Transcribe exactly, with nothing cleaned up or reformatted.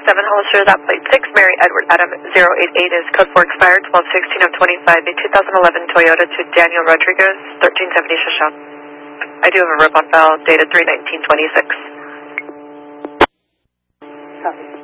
seven, Hollister, that plate six, Mary Edward Adam zero eight eight is code four expired, twelve sixteen of twenty-five, a two thousand eleven Toyota to Daniel Rodriguez, thirteen seventy Shoshone. I do have a rip on file dated three nineteen twenty-six. Copy.